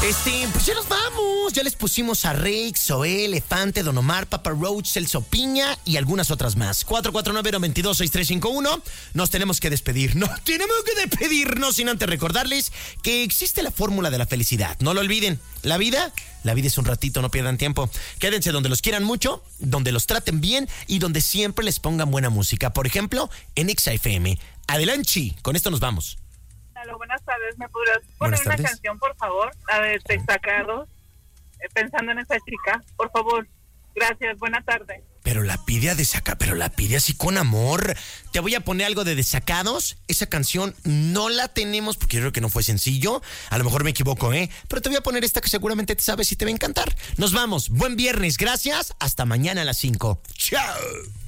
Pues ya nos vamos. Ya les pusimos a Rick, Zoé, Elefante, Don Omar, Papa Roach, Celso Piña y algunas otras más. 449-922-6351. Nos tenemos que despedir. No, tenemos que despedirnos sin antes recordarles que existe la fórmula de la felicidad. No lo olviden. La vida es un ratito, no pierdan tiempo. Quédense donde los quieran mucho, donde los traten bien y donde siempre les pongan buena música. Por ejemplo, en Exa FM. Adelante, con esto nos vamos. Hola, buenas tardes. ¿Me podrías poner una canción, por favor? La de Destacados. Pensando en esa chica, por favor. Gracias, buena tarde. Pero la pide así con amor. Te voy a poner algo de Desacados. Esa canción no la tenemos porque yo creo que no fue sencillo. A lo mejor me equivoco, pero te voy a poner esta que seguramente te sabes y te va a encantar. Nos vamos. Buen viernes. Gracias. Hasta mañana a las 5. Chao.